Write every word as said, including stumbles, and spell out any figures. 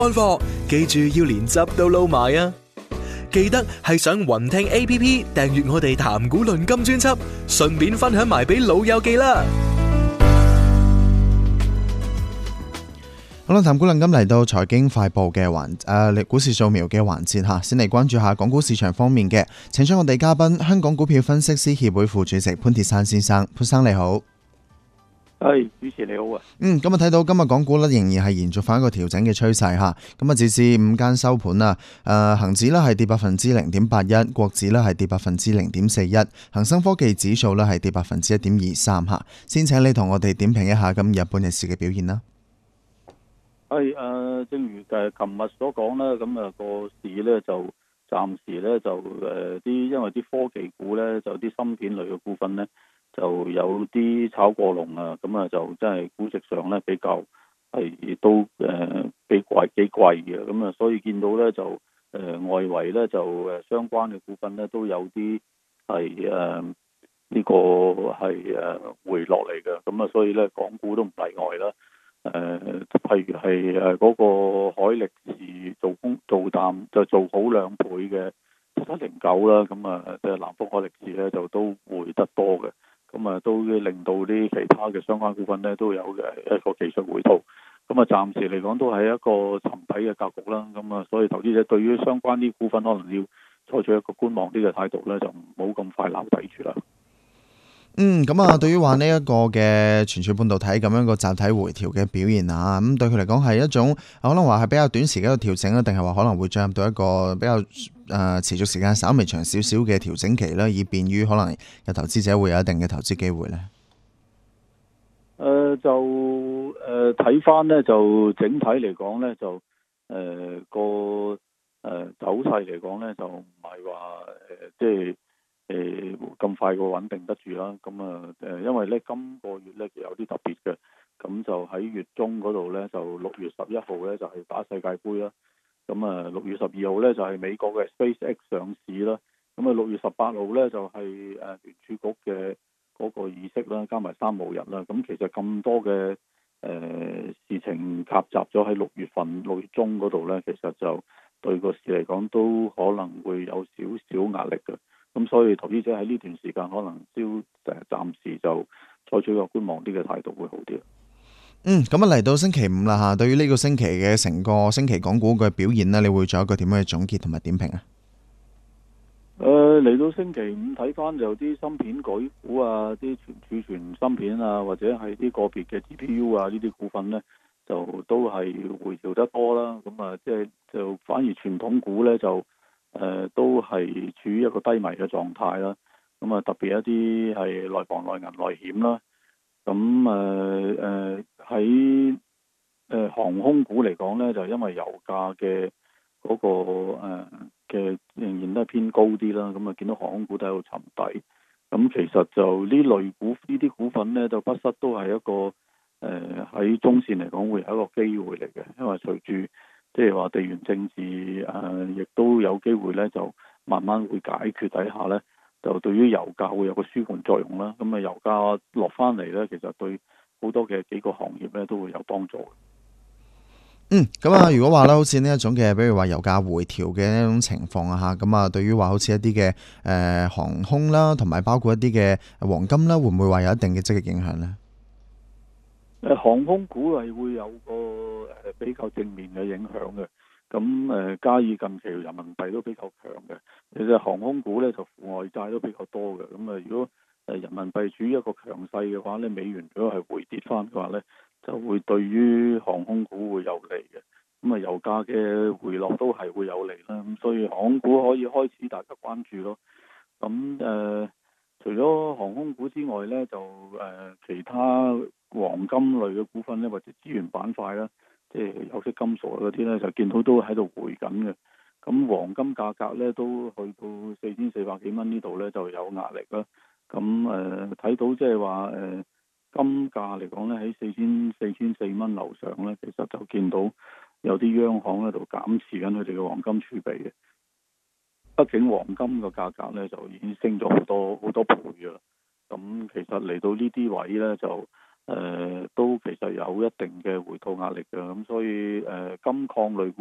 乾貨，記住要連汁都撈埋啊！記得係上雲聽 A P P 訂閱我哋談股論金專輯，順便分享埋俾老友記啦。 好啦，談股論金嚟到財經快報嘅環誒，股市掃描嘅環節吓，先嚟關注下港股市場方面嘅，請出我哋嘉賓，香港股票分析師協會副主席潘鐵珊先生，潘生你好。 係，主持你好啊。 嗯，咁啊睇到今日港股咧仍然係延續翻一個調整嘅趨勢吓，咁啊截至午間收盤啊，誒恒指咧係跌百分之零點八一，國指咧係跌百分之零點四一，恒生科技指數咧係跌百分之一點二三吓。先請你同我哋點評一下今日半日市嘅表現啦。 係誒、呃，正如誒琴日所講啦，咁、那、啊個市咧就暫時咧就誒啲、呃，因為啲科技股咧就啲芯片類嘅股份咧。就有啲炒過龍啊，咁啊就真係估值上咧比較係都誒比貴幾貴嘅，咁啊所以見到咧就誒、呃、外圍咧就誒相關嘅股份咧都有啲係誒呢個係誒回落嚟嘅，咁啊所以咧港股都唔例外啦。誒、呃、譬如係誒嗰個海力士做空做淡就做好兩倍嘅七七零九啦，咁啊即係南方海力士咧就都回得多嘅。咁啊，都令到啲其他嘅相關股份咧都有嘅一個技術回吐。咁啊，暫時嚟講都係一個沉底嘅格局啦。咁啊，所以投資者對於相關啲股份可能要採取一個觀望啲嘅態度咧，就唔好咁快撈底住啦。 嗯，咁啊，對於話呢一個嘅存儲半導體咁樣個集體回調嘅表現啊，咁對佢嚟講係一種可能話係比較短時嘅一個調整啦，定係話可能會進入到一個比較誒、呃、持續時間稍微長少少嘅調整期啦，以便於可能有投資者會有一定嘅投資機會咧。 誒、呃、就誒睇翻咧，就整體嚟講咧，就誒、呃、個誒、呃、走勢嚟講咧，就唔係話誒即係。誒咁快個穩定得住啦，咁啊誒，因為咧今個月咧有啲特別嘅，咁就喺月中嗰度咧，就六月十一號咧就係、是、打世界盃啦，咁啊六月十二號咧就係、是、美國嘅 SpaceX 上市啦，咁啊六月十八號咧就係、是、誒聯儲局嘅嗰個議息啦，加埋三無日啦，咁其實咁多嘅誒、呃、事情夾雜咗喺六月份六月中嗰度咧，其實就對個市嚟講都可能會有少少壓力嘅。咁所以投資者喺呢段時間可能都誒暫時就採取個觀望啲嘅態度會好啲。 嗯，咁啊嚟到星期五啦嚇，對於呢個星期嘅成個星期港股嘅表現呢，你會做一個點樣嘅總結同埋點評啊？ 誒、呃、嚟到星期五睇翻就啲芯片舉股啊，啲存儲存芯片啊，或者係啲個別嘅 G P U 啊呢啲股份呢，就都係回調得多啦。咁啊，即係就反而傳統股呢，就。誒、呃、都係處於一個低迷嘅狀態啦，咁啊特別一啲係內房內銀內險啦，咁誒誒喺誒航空股嚟講咧，就因為油價嘅嗰個誒嘅仍然都係偏高啲啦，咁啊見到航空股都喺度沉底，咁其實就呢類股呢啲股份咧，就不失都係一個誒喺、呃、中線嚟講會係一個機會嚟嘅，因為隨住即係話地緣政治誒、呃，亦都有機會咧，就慢慢會解決底下咧，就對於油價會有個舒緩作用啦。咁啊，油價落翻嚟咧，其實對好多嘅幾個行業咧都會有幫助。 嗯，咁啊，如果話咧，好似呢一種嘅，比如話油價回調嘅呢種情況啊，嚇，咁啊，對於話好似一啲嘅誒航空啦，同埋包括一啲嘅黃金啦，會唔會話有一定嘅積極影響咧？ 誒航空股係會有個誒比較正面嘅影響嘅，咁誒加以近期人民幣都比較強嘅，其實航空股咧就負外債都比較多嘅，咁啊如果誒人民幣處於一個強勢嘅話咧，美元如果係回跌翻嘅話咧，就會對於航空股會有利嘅，咁啊油價嘅回落都係會有利啦，咁所以航空股可以開始大家關注咯，咁誒。呃除咗航空股之外咧，就誒、呃、其他黃金類嘅股份咧，或者資源板塊啦，即係有色金屬嗰啲咧，就見到都喺度回緊嘅。咁黃金價格咧都去到四千四百幾蚊呢度咧，就有壓力啦。咁誒睇到即係話誒金價嚟講咧，喺四千四千四蚊樓上咧，其實就見到有啲央行喺度減持緊佢哋嘅黃金儲備嘅。畢竟黃金嘅價格咧就已經升咗好多好多倍㗎啦，咁其實嚟到呢啲位咧就誒都其實有一定嘅回吐壓力嘅，咁所以誒金礦類股